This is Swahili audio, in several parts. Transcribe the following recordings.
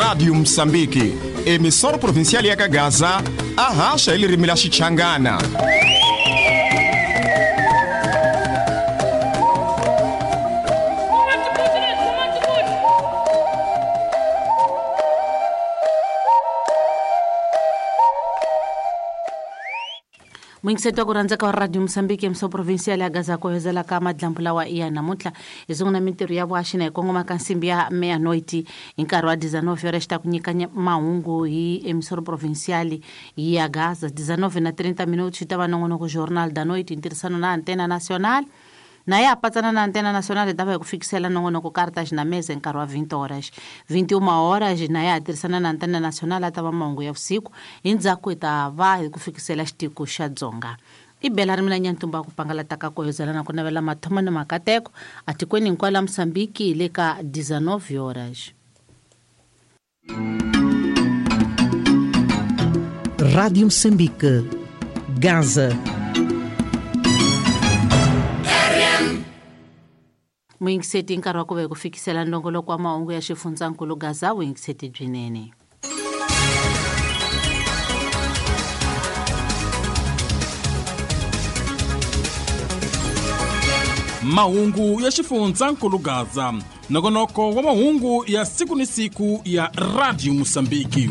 Rádio Moçambique, emissora provincial ya Cagaza, arrasta ele rimila Xichangana. Mwingiseto kurandzaka wa Radio Moçambique emso provincial ya Gaza kohezela ka madlampula wa iya namutla izunguna mintirho ya vuaxi na ikongoma ka nsimbi ya meia-noite nkarhi wa 19 horas ta kunyika mahungu hi emissora provincial ya Gaza 19:30 minutos ta vanongonoko Jornal da Noite ntirhisano na Antena Nacional na ya patsana na Antena Nacional dava hi ku fikisela nongonoko Cartas na mesa nkarhi wa 20 horas 21 horas na ya tirhisana na Antena Nacional atava mahungu ya vusiku endzhaku hi ta va hi ku fikisela xitiko xa dzonga i bela ri mina nyantumba ku pangalata ka kohezela na ku navela mathomo ni makateko atikweni hinkwala Moçambique le ka 19 horas. Rádio Moçambique, Gaza. Mwingiseti nkarhi wa ku ve ku fikisela ndongoloko wa mahungu ya xifundzankulu Gaza wingiseti byinene. Mahungu ya xifundzankulu Gaza, nongonoko wa mahungu ya siku ni siku ya Radio Moçambique.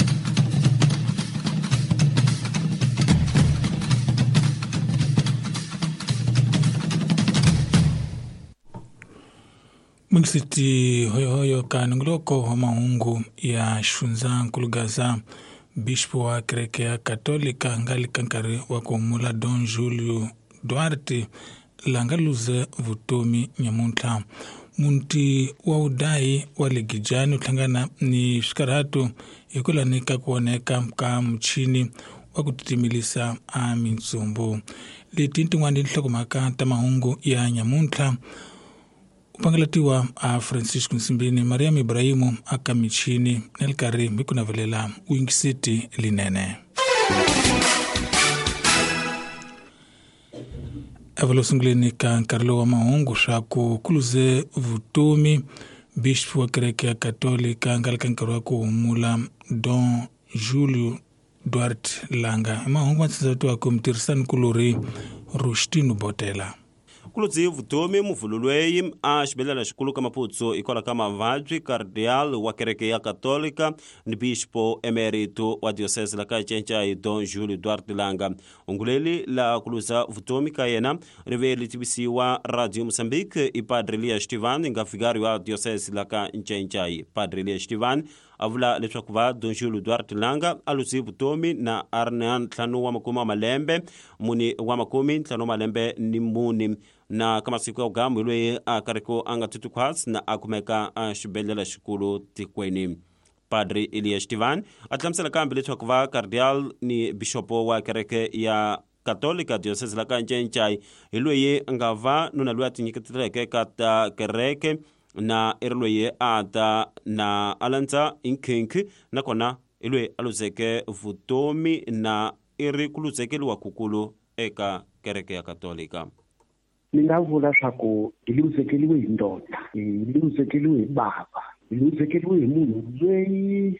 Mwingiseti hoyo ka nongoloko wa mahungu ya xifundzankulu Gaza, Bispo wa kereke ya Katolika ngali kankari wa kumula Don Julio Duarte langaluze vutomi nyamuntla munti wa udai wa legijani utlangana ni shikaratu ikulanika kuoneka ka mchini wa kutitimilisa a mintsumbu letinti ngwandi nhlokomaka ta mahungu ya nyamuntla upangalatiwa a Francisco Nsimbini Maria Ibrahimu aka michini nelkari mikunavelela wingisiti linene. Avalosunguleni ka nkarilo wa mahungu shaku kuluze vutomi Bispo wa kereke ya Katolika ngalika nkarilo wa kuhumula Don Julio Duarte Langa mahungu matsizatu wa kumtirisani kuluri Rushtinu Botela kuluzi vutomi muvululweyi a xibedlela xikulu ka Maputo ikola ka mavabyi cardeal wa kereke ya Katolika ni Bispo emerito wa diocese la ka Nchenchayi Don Julio Duarte Langa unguleli la kuluza vutomi ka yena rive litivisiwa Radio Moçambique i Padre Elias Estivan nga vigari wa diocese la ka Nchenchayi. Padre Elias Estivan avula leswaku va Don Julio Duarte Langa aluzi vutomi na arnean ntlhanu wa makumi wa malembe muni wa makumi ntlhanu malembe ni muni na kama siku ya ugamu ilwe kariko anga tutukwats na akumeka xibedlela xikulu tikweni. Padre Elias Estivan atlamsela kambi leswaku va cardeal ni bishopo wa kereke ya Katolika diocese la ka Nchenchayi ilwe nga va nuna lwe atinyiketeleke ka ta kereke na irloye ata na alanza inkink na kona ilwe aluzeke vutomi na iri kuluzekeli wa kukulu eka kereke ya Katolika. Ningavula swaku iluzekeliwe hi ndoda, iluzekeliwe hi baba, iluzekeliwe hi munhu loyi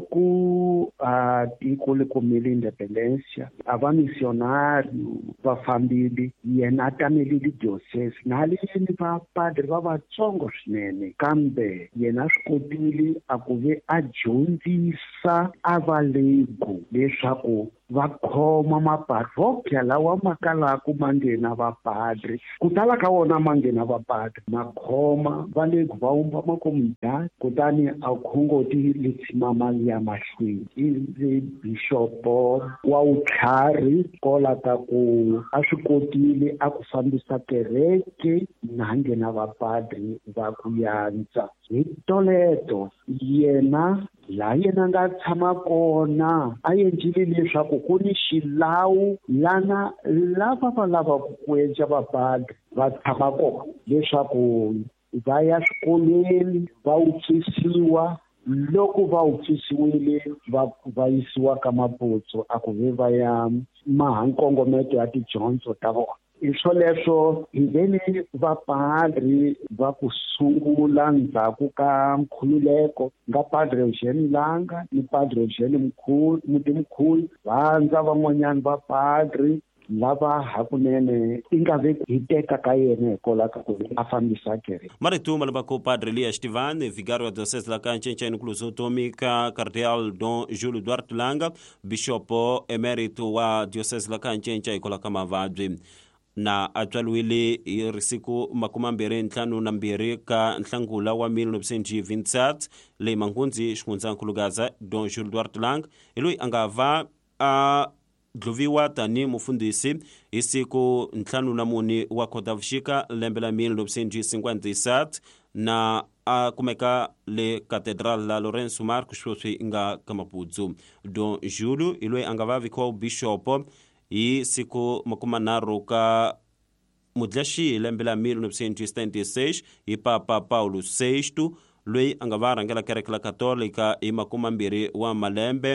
loko tiko li kumile independencia a va missionari va fambili yena a tamelile diocese na haleni va padre va vatsongo swinene kambe yena swi kotile a ku ve a dyondzisa a valegu leswaku va khoma maparokya lawa ma kalaku ma nghena vapadre ku tala ka wona ma nghena vapadre ma khoma valegu va umba makomunidadi kutani a khongoti li tshima mali ya mahlweni i bishopo wa utlhari kola ka ku a swi kotile a ku fambisa kereke na nghena vapadre va ku yandza hi toleto yena la yena nga tshama kona a endlile leswaku ku ni xilawu lana lava va lavaku ku endla vapadre va tshama kona leswaku va ya swikolweni va utsisiwa loko va utsisiwile va yisiwa ka Maputo a ku ve va ya mahankongometo ya tidyondzo ta vona hi swoleswo hi veni vapadri va ku sungula ndzhaku ka mkhululeko nga Padre Eugene Langa ni Padre Eugene Mutimkhulu vandza van'wanyana vapadri lava hakunene i nga ve hi teka ka yena hikwalaho ka ku a fambisa kereke. Marito malamba ko Padre Elias Tivane, vigário da diocese la Kanchecha incluso Tomika, Cardeal Dom Júlio Duarte Langa, Bishopo Emérito wa diocese la Kanchecha ikola kama vadzi na atswaliwile hi risiku 25 ka Nhlangula wa 1927 leyi manghundzi xifundzankulu Gaza Dom Júlio Duarte Langa hi loyi a nga va a dluviwa tani mufundhisi hi siku 5 wa Khotavuxika lembe la 1957 na a kumeka le Catedral la Lourenço Marcos sweswi nga ka Maputo. Dom Júlio hi loyi a nga va vikiwa bishopo hi siku 30 ka Mudyaxihi lembe la 1976 hi Papa Paulo VI loyi a nga va rhangela kereke la Katolika hi 20 wa malembe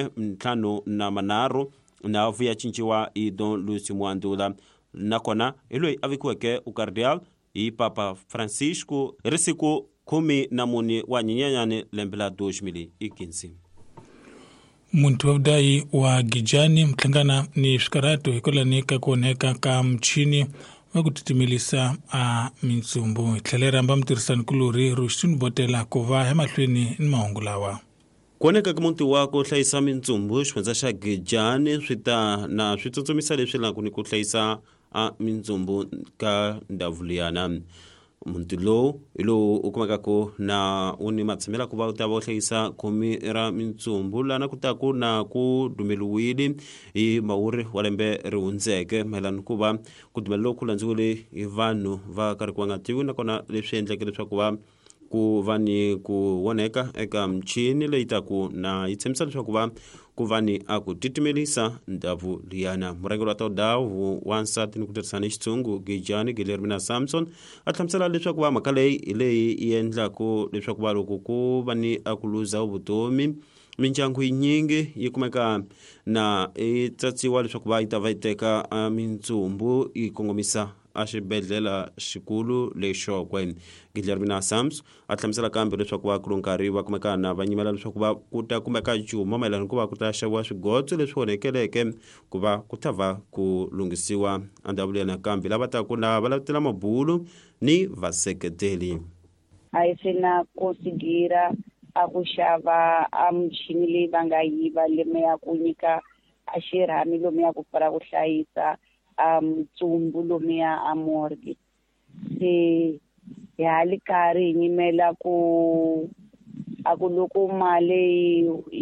5 na vuya cinciwa hi Don Lucio Mwandula nakona hi loyi a vikiweke ukardial hi Papa Francisco hi risiku 14 wa Nyenyanyane lembe la 2015. Muntu wa udai wa Gijani mtlangana ni shikarato hikolani ka kuoneka ka mchini wa kutitimilisa a mintsumbu itlalera amba mtirisani kuluri rushituni botela kuva hemahlweni ni mahungulawa. Kuoneka ka muntu wa ku hlayisa mintsumbu xifundza xa Gijani swi ta na swi tsutsumisa leswi laku ni ku hlayisa a mintsumbu ka ndavuliyana. Muntu lowu hi lowu u kumekaka na u ni matshamela ku va u ta va u hlayisa khomi ra mintsumbu lana ku taku na ku dumeliwile hi mawuri wa lembe ri hundzeke mayelana ku va ku dumela loku landziwile hi vanhu va karhi ku va nga tivi nakona leswi endleke leswaku ku va ni ku woneka eka mchini leyi taku na yi tshembisa leswaku va ku va ni a ku titimelisa ndavu liyana. Murhangeri wa Taudawu wa nsati ni ku tirhisana hi Xitshungu Gijani Guilhermina Samson a hlamusela leswaku va mhaka leyi yi endlaku leswaku va loko ku va ni a ku luza vutomi mindyangu yinyingi yi kumeka na i tsatsiwa leswaku va yi ta va yi teka mintsumbu yi kongomisa a xibedhlela xikulu lexokwe. Guilhermina Samson a hlamusela kambe leswaku va ku nkarhi va kumeka na va nyimela leswaku va ku ta kumeka cuma mayelana ku va ku ta xaviwa swigotso leswi onekeleke ku va ku ta va ku lunghisiwa andavuliyana kambe lava ta ku na va lavutela mabulu ni vaseketeli. A hi se na konsigira a ku xava a michini leyi va nga yiva leme ya ku nyika a xirhami lomu ya ku pfala ku hlayisa mtsumbu lomuya a morgue. Se hali karhi hi nyimela ku a ku loko mali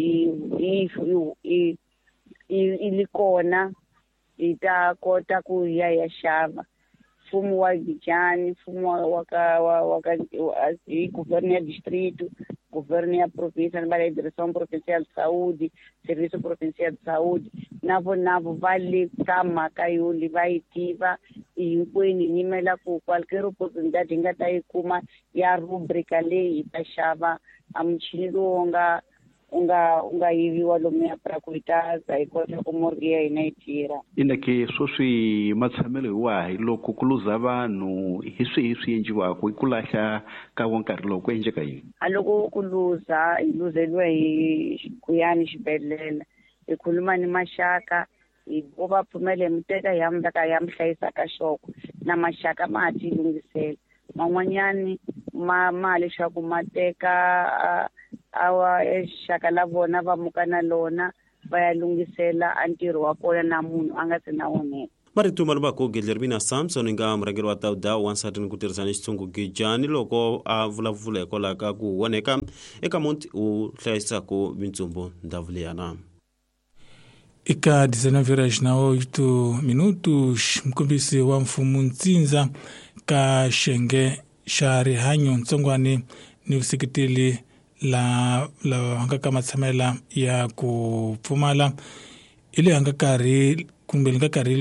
yi li kona hi ta kota ku ya xava. Mfumo wa Gijani, mfumo wa ka hi governo ya distrito, governo ya província, na direção provincial de saúde, serviço provincial de saúde, navo vale kama kayuli vai tiva hinkwenu nyimela ku qualquer oportunidade hi nga ta yi kuma ya rubrica leyi ta xava a muchini lowu unga yiviwa lomu ya para ku ta hi kota ku morgue ya hina yi tirha. Inake sweswi matshamelo hi wahi loko ku luza vanhu hi swi endliwaka ku lahla ka nkarhi loko ku endleka yini? A loko ku luza hi luzeliwe hi kuyani xibedhlele hi khuluma ni maxaka hi ku va pfumela hi muteka hi ya mveka ya mihlayisa ka xoko na maxaka ma ha ti lungisela man'wanyani ma leswaku ma teka awa exaka la vona va muka na lona va ya lungisela a ntirho wa kona na munhu a nga se na woneka. Marito malambako Guilhermina Samson nga murhangeri wa Taudawu wa nsati ni ku tirhisana Xitshungu Gijani loko a vulavula hikwalaho ka ku woneka eka muti wu hlayisaka mintsumbu ndavuliyana. Ika 19 minutos mkombisi wa mfumu Ntsindza ka xenge xa rihanyo ntsongwani ni vuseketeli la hanga ka matshamela ya ku pfumala ile hanga karhi kumbe nga karhi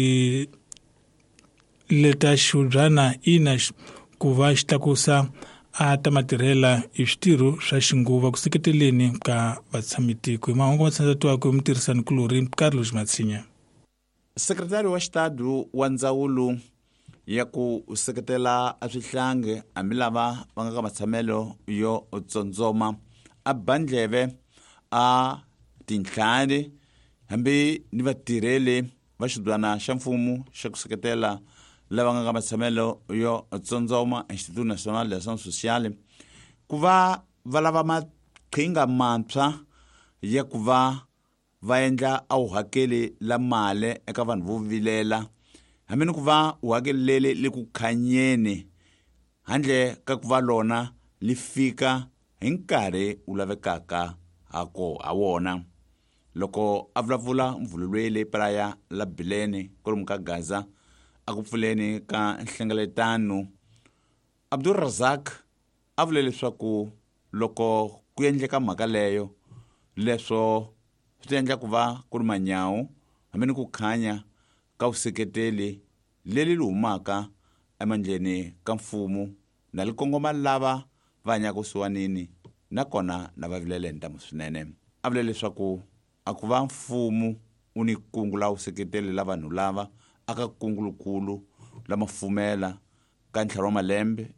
leta xudrana ina ku va xitlakusa a ta matirhela hi switirho swa xinguva ku seketeleni ka vatshami tiko. Hi mahungu ma tsandzatiwaka hi mutirhisani kulori Carlos Matsinya. sekretari wa xitadu wa ndzawulo ya ku seketela a swihlangi hambi lava va nga ka matshamelo yo tsontsoma a bandleve a tinhlani hambi ni vatirheli va xidwana xa mfumo xa ku seketela lava nga ka matshamelo yo tsontsoma Institut National d'Action Sociale ku va va lava maqhinga mantshwa ya ku va endla a uhakeli la mali eka vanhu vo vilela hambi ni ku va uhakelele le ku khanyeni handle ka ku va lona li fika hi nkarhi wu lavekaka ha wona loko a vulavula mvululwe le praya la Bileni kolomu ka Gaza a ku pfuleni ka nhlengeletano Abdul Razak a vule leswaku loko ku endleka mhaka leyo leswo swi endla ku va ku ri manyawu hambi ni ku khanya ka vuseketeli leli li humaka emandleni ka mfumo na li kongoma lava va hanyaka kusuwanini nakona na va vilele ntamu swinene a vule leswaku a ku va mfumo u ni kungu la vuseketeli la vanhu lava aka kungulukulu lama fumela ka ntlhanu wa malembe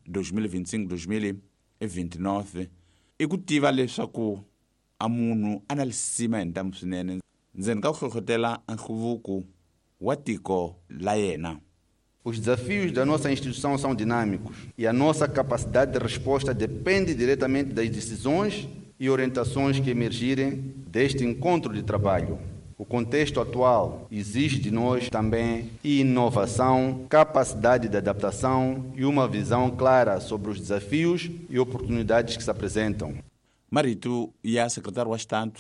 2025-2029 i ku tiva leswaku a munhu a na lisima hi ntamu swinene ndzeni ka ku hlohlotela nhluvuko wa tiko la yena. Os desafios da nossa instituição são dinâmicos e a nossa capacidade de resposta depende diretamente das decisões e orientações que emergirem deste encontro de trabalho. O contexto atual exige de nós também inovação, capacidade de adaptação e uma visão clara sobre os desafios e oportunidades que se apresentam. Marito ya secretário wa Estado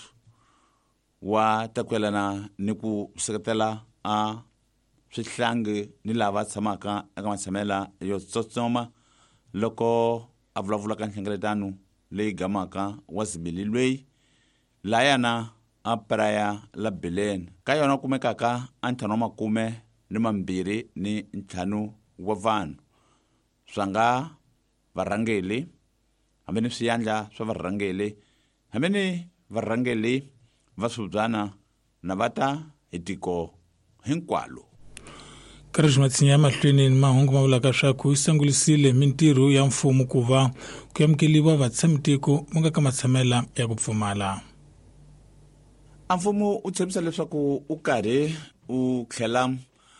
wa takwelana ni ku seketela a swihlangi ni lava tshamaka eka matshemela yo tsotsoma loko a vulavula ka nhlengeletano leyi gamaka wa Zibililweyi layana a praya la Bileni ka yona kumekaka a ntlhanu wa makume ni mambirhi ni ntlhanu wa vanhu swa nga varhangeli hambi ni swiyandla swa varhangeli hambi ni varhangeli va swibyana na vata hi tiko hinkwalo. Karisma tsinya mahlweni ni mahungu ma vulaka swaku isangulisile mintirho ya mfumo ku va ku amukeliwa vatshamiseko mu nga ka matshamela ya ku pfumala. A mfumo u tshembisa leswaku u karhi u tlhela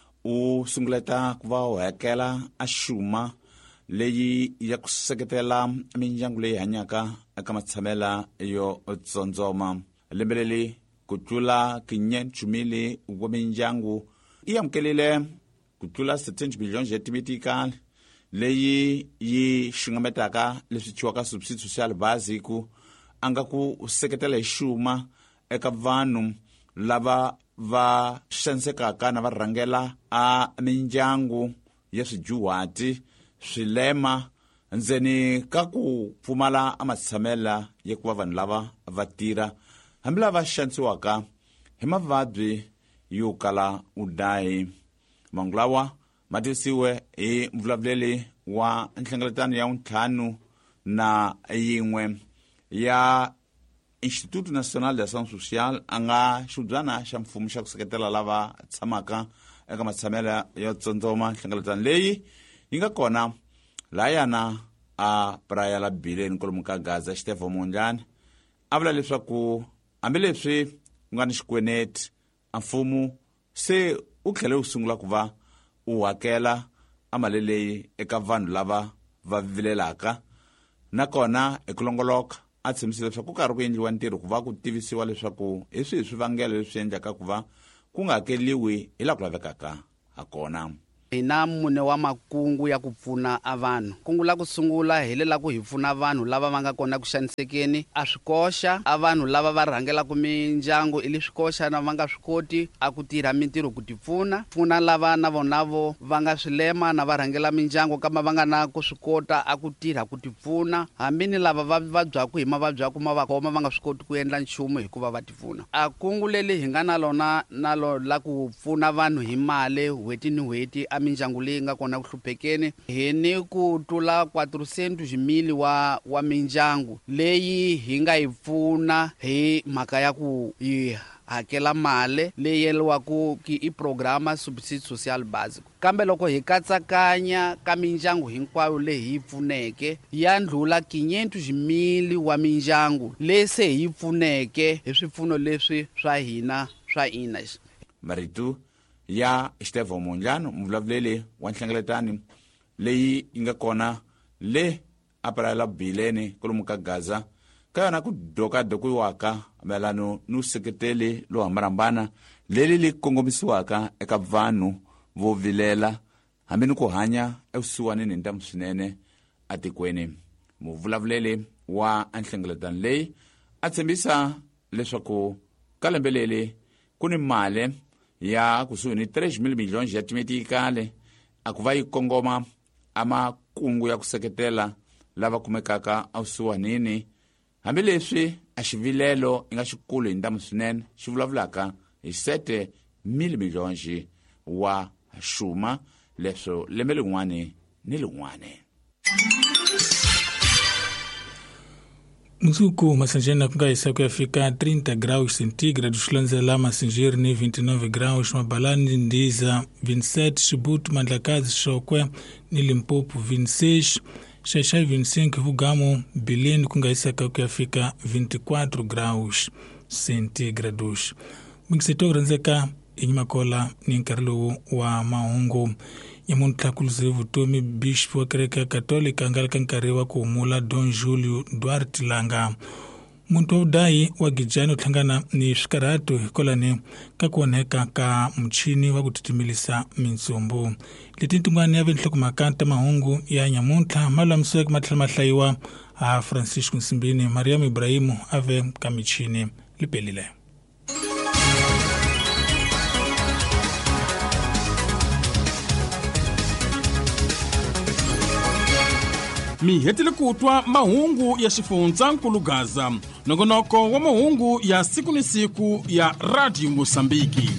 u sunguleta ku va u hakela a xuma leyi ya ku seketela mindyangu leyi hanyaka eka matshamela yo tsontsoma. Lembe leli ku tlula 500 wa mindyangu i amukelile ku tlula 17 billion ya timetikali leyi yi xingametaka leswi chiwaka subsidy social basic a nga ku seketela hi xuma eka vanhu lava va xanisekaka na va rhangela a mindyangu ya swidyuhati swilema ndzeni ka ku pfumala a matshamela ya ku va vanhu lava va tirha hambi lava xanisiwaka hi mavabyi yo kala udahi. Mangu lawa ma tisiwe hi mvulavuleli wa nhlengeletano ya ntlhanu na yin'we ya Institut National d'Action Sociale a nga xibyana xa mfumo xa ku seketela lava tshamaka eka matshamela yo tsontsoma. Nhlengeletano leyi yi nga kona layana a praya la Bileni kolomu ka Gaza Stefan Mondlane a vula leswaku hambileswi ku nga ni xikweneti a mfumo se u tlhele u sungula ku va u hakela a mali leyi eka vanhu lava va vilelaka nakona eku longoloka a tshembisile leswaku ku karhi ku endliwa ntirho ku va ku tivisiwa leswaku hi swihi swivangelo leswi endlaka ku va ku nga hakeliwi hi la ku lavekaka hakona. Hi na mune wa makungu ya ku pfuna a vanhu. Kungu la ku sungula hi le la ku hi pfuna vanhu lava va nga kona ku xanisekeni a swi koxa a vanhu lava va rhangela ku mindyangu ili swi koxa na va nga swi koti a ku tirha mintirho ku tipfuna pfuna lava na vonavo va nga swilema na va rhangela mindyangu kama va nga na ku swi kota a ku tirha ku tipfuna hambi ni lava va vabyaku hi mavabyi ya ku ma va khoma va nga swi koti ku endla nchumu hikuva va tipfuna. A kungu leli hi nga na lona la ku pfuna vanhu hi mali hweti ni hweti ka mindyangu leyi nga kona ku hluphekeni hi ni ku tlula 400 mili wa mindyangu leyi hi nga yi pfuna hi mhaka ya ku hi hakela mali leyi yeliwaku i programa subsidi social basic. Kambe loko hi katsakanya ka mindyangu hinkwayo leyi hi pfuneke ya ndlula 500 mili wa mindyangu leyi se hi pfuneke hi swipfuno leswi swa hina swa INAS. Marito ya Estevão Mondlane, mvulavuleli wa nhlengeletano leyi yi nga kona le aparala bilene kolomu ka Gaza ka yona ku dokadokiwaka mayelano no seketeli lo hambanahambana leli li kongomisiwaka eka vanhu vo vilela hambi ni ku hanya ekusuwanini ni ntamu swinene atikweni. Muvulavuleli wa nhlengeletano leyi a tshembisa leswaku ka lembe leli ku ni mali ya kusuhi ni 3 miliyoni ya timetikale a ku va yi kongoma a makungu ya ku seketela lava kumekaka ekusuwanini, hambileswi a xivilelo i nga xikulu hi ntamu swinene xi vulavulaka hi 7 miliyoni wa xuma leswo lembe lin'wana ni lin'wana. Nsuku masanjena ku nga hisa ku ya fika 30 graus centígrados, Lanzela Massinjeri ni 29 graus, Mabalani Ndiza 27, Xibuto Mandlakazi Xokwe ni Limpopo 26, Xaixai 25, Vugamo Bileni ku nga hisa ku ya fika 24 graus centígrados. Mungseto renzeka inyimakola ni nkarhi lowu wa mahungu ya munhu tlakuluze vutomi Bishop wa kereke Katolika nga ka nkarhi wa ku humula Don Julio Duarte Langa. Muntu wa udayi wa Gijani u hlangana ni swikarhato hikolani ka ku onheka ka muchini wa ku titimilisa mintsumbu. Leti tin'wana ya nhlokomhaka ta mahungu ya nyamuntlha ma lulamisiweke matlhela ma hlayiwa a Francisco Nsimbini, Mariam Ibrahimu ave ka michini lipelile. Mi hetile kutwa mahungu ya Xifundzakulu Gaza, nongonoko wa mahungu ya siku ni siku ya Radio Mosambiki.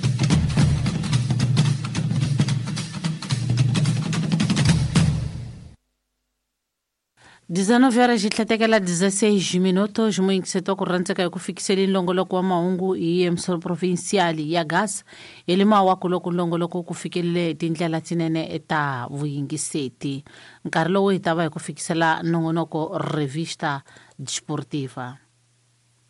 Horas jitlatekela 16 minutos muingiseto kurantseka ekufikiseni nlongoloko wa mahungu hi emsoro provinciali ya Gaza elima wa kuloko nlongoloko kufikelele tindlela tinene ta vuyingiseti. Nkarhi lowu hi ta va hi ku fikisela nongonoko revista desportiva.